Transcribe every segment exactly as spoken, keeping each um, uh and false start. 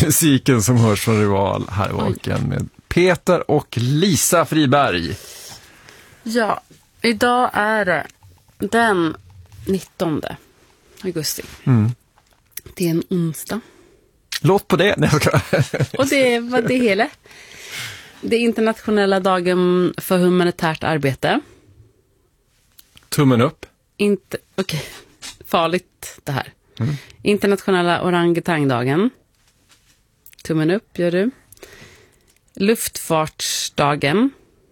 Musiken som hörs från Rival här i Vaken med Peter och Lisa Friberg. Ja, idag är det den nittonde augusti. Mm. Det är en onsdag. Låt på det. Nej, och det var det hela. Det är internationella dagen för humanitärt arbete. Tummen upp. Inte, okej. Okay. Farligt det här. Mm. Internationella orangutangdagen. Tummen upp, gör du. Luftfartsdagen.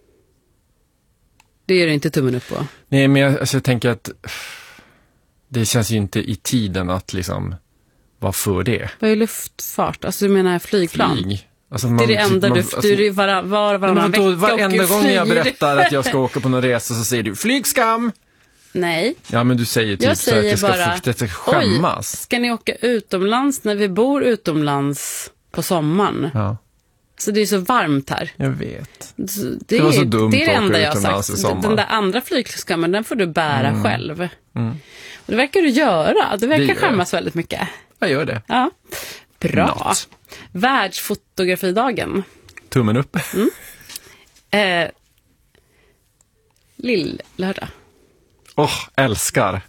Det gör du inte tummen upp på. Nej, men jag, alltså, jag tänker att det känns ju inte i tiden att liksom vara för det. Vad är luftfart? Alltså du menar flygplan? Flyg. Alltså, man, det är det enda man, du... alltså, du är var, var, varannan vecka varenda gång flyger. Jag berättar att jag ska åka på någon resa så säger du flygskam. Nej. Ja, men du säger typ jag så säger att jag ska, bara, få, jag ska skämmas. Oj, ska ni åka utomlands när vi bor utomlands på sommaren? Ja. Så det är så varmt här. Jag vet. Det, det var så dumt det är det att åka enda jag utomlands sagt. i sommar. Den där andra flygskammen, den får du bära mm. själv. Mm. Och det verkar du göra. Du verkar det skämmas väldigt mycket. Jag gör det. Ja. Bra. Not. Världsfotografidagen. Tummen upp. Mm. Eh, Lill-lördag. Åh, oh, älskar.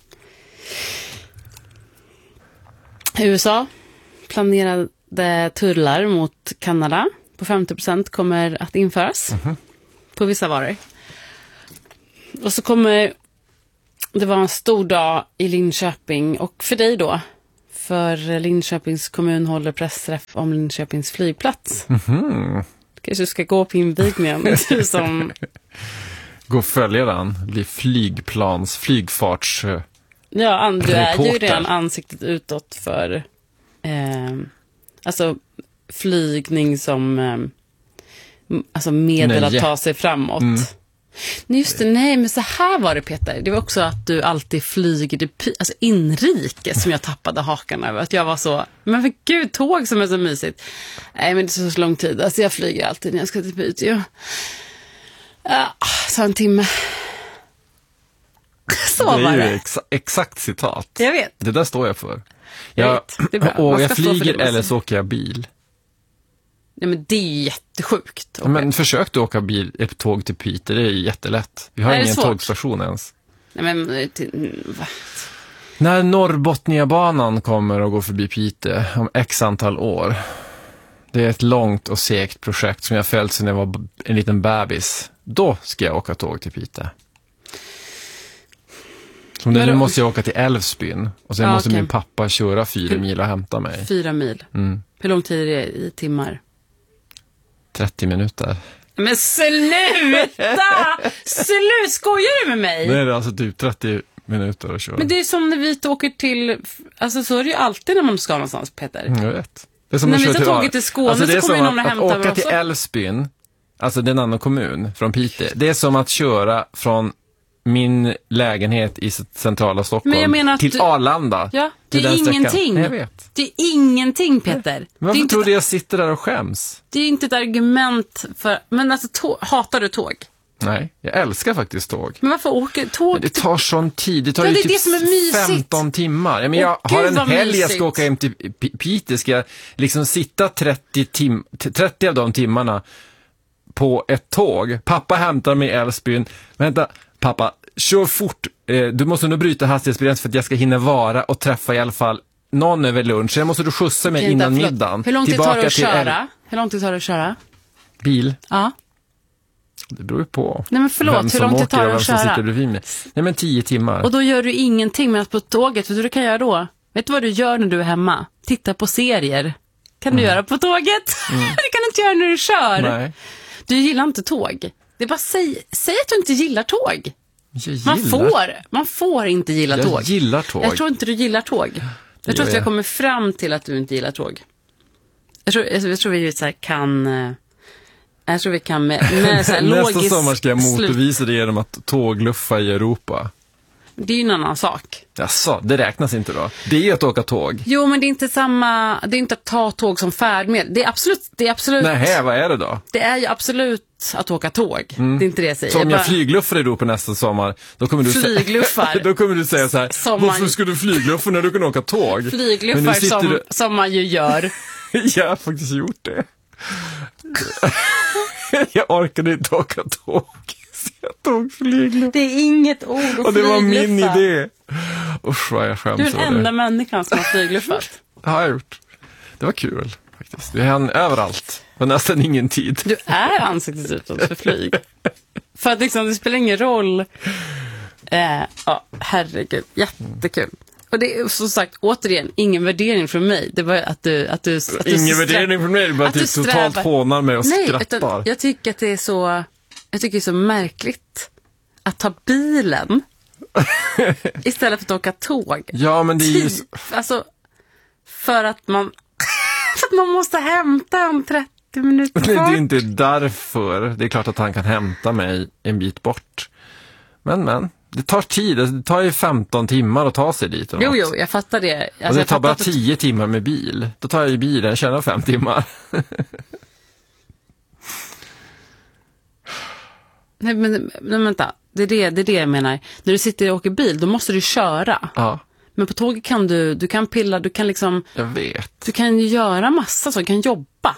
U S A planerade tullar mot Kanada på femtio procent kommer att införas mm-hmm. på vissa varor. Och så kommer det vara en stor dag i Linköping och för dig då. För Linköpings kommun håller pressträff om Linköpings flygplats. Mm-hmm. Kanske ska gå på invigningen som... Gå och följa den. Bli flygplans, flygfarts... Ja, du är reporter. ju redan ansiktet utåt för eh, alltså flygning som eh, alltså medel nej. Att ta sig framåt. Mm. Nej, just det, nej, men så här var det, Peter. Det var också att du alltid flyger alltså inrikes som jag tappade hakan över. Att jag var så, men för gud, tåg som är så mysigt. Nej, men det är så lång tid. Alltså jag flyger alltid när jag ska till Piteå. Ja, så en timme. Så det är var ju det. Exa- exakt citat. Jag vet. Det där står jag för. Jag, jag vet. Det är bra. Och jag flyger eller så åker jag bil. Nej, men det är jättesjukt. Okay. Men försök du åka bil, ett tåg till Piteå, det är jättelätt. Vi har ingen tågstation ens. Nej, men till, va? När Norrbotniabanan kommer och går förbi Piteå om x antal år. Det är ett långt och segt projekt som jag följt sedan jag var en liten bebis. Då ska jag åka tåg till Piteå. Som det, nu måste jag åka till Älvsbyn. Och sen ah, måste okay. min pappa köra fyra mil och hämta mig. Fyra mil? Mm. Hur lång tid är det i timmar? trettio minuter. Men sluta! Slut, skojar du med mig? Nej, det är alltså typ trettio minuter att köra. Men det är som när vi åker till... Alltså så är det ju alltid när man ska någonstans, Peter. Mm, jag vet. Det är som när vi tar till, tåget till Skåne alltså så kommer någon att, att hämta att åka till Älvsbyn, alltså det är en annan kommun från Piteå. Det är som att köra från min lägenhet i centrala Stockholm till du... Arlanda. Ja, det är ingenting. Nej, jag vet. Det är ingenting, Peter. Men varför inte tror du jag sitter där och skäms? Det är inte ett argument för... Men alltså, tå... hatar du tåg? Nej, jag älskar faktiskt tåg. Men varför åker tåg? Men det tar sån tid. Det tar men ju det typ det som är mysigt. femton timmar. Ja, men jag Åh, har en helg jag ska åka hem till P- Piteå. Ska jag liksom sitta trettio, tim- trettio av de timmarna på ett tåg. Pappa hämtar mig i Älvsbyn. Vänta, pappa, kör fort. Eh, du måste nog bryta hastighetsbegränsningen för att jag ska hinna vara och träffa i alla fall någon över lunch. Sen måste du skjutsa mig innan förlåt. middagen. Hur lång tid tar det att köra? El- Hur lång tid tar det att köra? Bil? Ja. Det beror ju på. Nej, men förlåt, hur lång tid tar det att köra? Nej, men tio timmar. Och då gör du ingenting med att på tåget. Vet du vad du kan göra då? Vet du vad du gör när du är hemma? Titta på serier. Kan du mm. göra på tåget? Mm. Det kan du inte göra när du kör. Nej. Du gillar inte tåg. Det är bara säg, säg att du inte gillar tåg. Gillar. Man får, man får inte gilla jag tåg. Jag gillar tåg. Jag tror inte du gillar tåg. Jag det tror att vi jag. har kommit fram till att du inte gillar tåg. Jag tror, jag, jag tror vi så här kan... Jag tror vi kan med, med så här nästa logisk sommar ska jag motbevisa det genom att tågluffa i Europa. Det är ju en annan sak. Jaså, det räknas inte då. Det är ju att åka tåg. Jo, men det är inte samma, det är inte att ta tåg som färdmedel. Det är absolut, det är absolut. Nej, vad är det då? Det är ju absolut att åka tåg. Mm. Det är inte det jag säger. Så om jag, jag bara... flygluffar i Europa nästa sommar, då kommer du flygluffar. då kommer du säga så här: som varför man... ska du flygluffa när du kan åka tåg? Flygluffar som, du... som man ju gör. Jag har faktiskt gjort det. Jag orkade inte åka tåg. Så jag tog flygluft. Det är inget ord att Och det var flygluffa. min idé. Usch vad jag skäms. Du är den enda människan som har flygluffat. Det har jag gjort. Det var kul faktiskt. Vi hann överallt. Det var nästan ingen tid. Du är ansiktet utåt för flyg. För att liksom, det spelar ingen roll. Eh, ja, herregud. Jättekul. Och det är som sagt, återigen, ingen värdering från mig. Det var att du... Att du, att du ingen värdering från mig, det bara att du totalt hånar mig och Nej, skrattar. Utan jag tycker att det är så... Jag tycker det är så märkligt att ta bilen istället för att åka tåg. Ja, men det är ju... Typ, alltså, för att man... för att man måste hämta om trettio minuter. Nej, det är inte därför. Det är klart att han kan hämta mig en bit bort. Men, men. Det tar tid. Det tar ju femton timmar att ta sig dit. Jo, jo, jag fattar det. Alltså, och det jag tar bara att... tio timmar med bil. Då tar jag ju bilen, jag tjänar fem timmar. Nej, men, men vänta. Det är det, det är det jag menar. När du sitter och åker bil, då måste du köra. Ja. Men på tåget kan du, du kan pilla, du kan liksom... Jag vet. Du kan ju göra massa så, du kan jobba.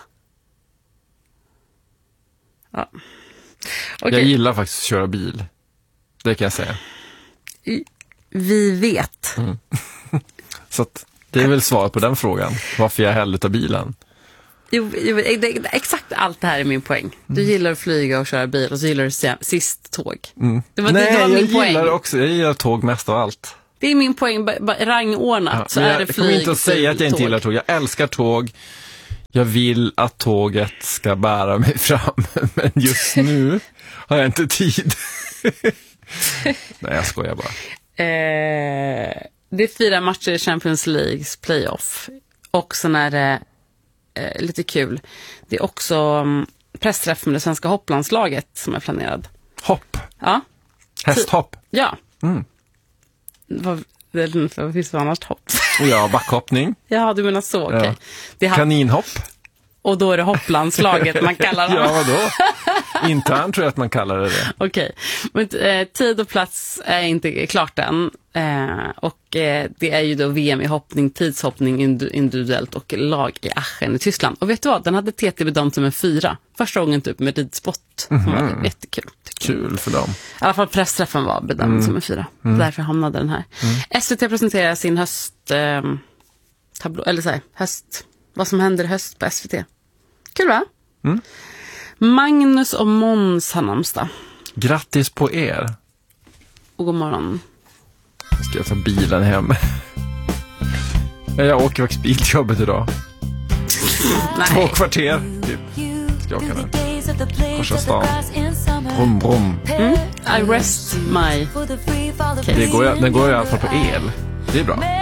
Ja. Okay. Jag gillar faktiskt att köra bil. Det kan jag säga. Vi vet. Mm. Så att det är väl svar på den frågan. Varför jag hellre tar bilen. Jo, jo det, exakt allt det här är min poäng. Du mm. gillar att flyga och köra bil och så gillar du sist tåg. Mm. Det var, Nej, det, det var min jag poäng. gillar också. Jag gillar tåg mest av allt. Det är min poäng, rangordnat. Ja, så är jag, det flyg, jag kommer inte att säga att jag inte tåg. gillar tåg. Jag älskar tåg. Jag vill att tåget ska bära mig fram. Men just nu har jag inte tid. Nej, jag skojar bara. Eh, det är fyra matcher i Champions Leagues playoff. Och sen är det eh, lite kul. Det är också um, pressträff med det svenska hopplandslaget som är planerad. Hopp? Ja. Hästhopp? Ja. Mm. Vad, det, vad finns det annars hopp? Ja, backhoppning. Ja, du menar så, okej. Okay. Ja. Kaninhopp. Och då är det hopplandslaget man kallar det. Ja, vadå? Internt tror jag att man kallar det det. Okej, men eh, tid och plats är inte klart än. Eh, och eh, det är ju då V M i hoppning, tidshoppning individuellt och lag i Aachen i Tyskland. Och vet du vad? Den hade T T bedömt som en fyra. Första gången typ med ridspott. Mm-hmm. Var jättekul. Kul för dem. I alla fall pressträffen var bedömd mm. som en fyra. Mm. Därför hamnade den här. Mm. S V T presenterar sin höst... Eh, tablå, eller så här, höst... Vad som händer i höst på S V T. Kul, va? Mm. Magnus och Måns har namnsdag. Grattis på er. Och god morgon. Ska jag ta bilen hem? Jag åker faktiskt bil till jobbet idag. Två kvarter. Typ. Ska jag åka nu. Korsa stan. Brum, brum. Mm. I rest my case. Det går, den går i alla fall på el. Det är bra.